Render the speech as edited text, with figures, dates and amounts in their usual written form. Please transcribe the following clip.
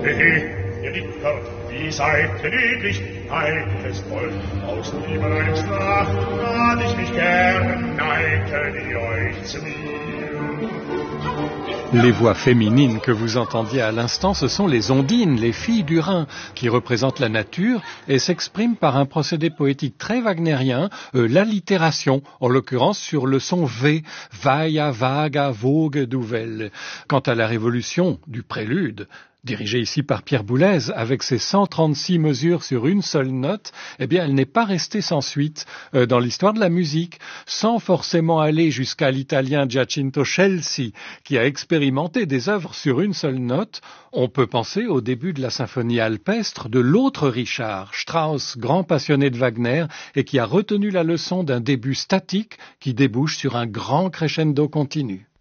ihr Dicker, wie seid genüglich, heiliges Volk, aus Liebe nach, lad ich mich gern, neigten ihr euch zu mir. Les voix féminines que vous entendiez à l'instant, ce sont les ondines, les filles du Rhin, qui représentent la nature et s'expriment par un procédé poétique très wagnérien, l'allitération, en l'occurrence sur le son V, Vaia, Vaga, Vogue, Douvel. Quant à la révolution du prélude, dirigée ici par Pierre Boulez, avec ses 136 mesures sur une seule note, eh bien, elle n'est pas restée sans suite dans l'histoire de la musique, sans forcément aller jusqu'à l'italien Giacinto Scelsi, qui a expérimenté des œuvres sur une seule note. On peut penser au début de la symphonie alpestre de l'autre Richard, Strauss, grand passionné de Wagner, et qui a retenu la leçon d'un début statique qui débouche sur un grand crescendo continu.